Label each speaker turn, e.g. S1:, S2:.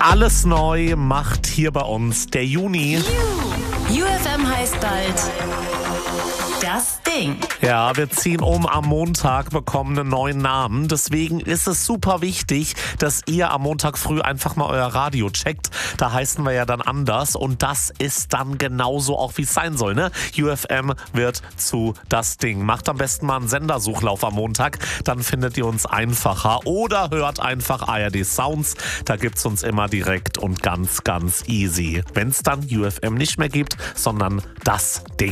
S1: Alles neu macht hier bei uns der Juni.
S2: UFM heißt bald das Ding.
S1: Ja, wir ziehen um am Montag, bekommen einen neuen Namen. Deswegen ist es super wichtig, dass ihr am Montag früh einfach mal euer Radio checkt. Da heißen wir ja dann anders und das ist dann genauso auch, wie es sein soll, ne? UFM wird zu das Ding. Macht am besten mal einen Sendersuchlauf am Montag, dann findet ihr uns einfacher. Oder hört einfach ARD Sounds, da gibt's uns immer direkt und ganz, ganz easy. Wenn es dann UFM nicht mehr gibt, sondern das Ding.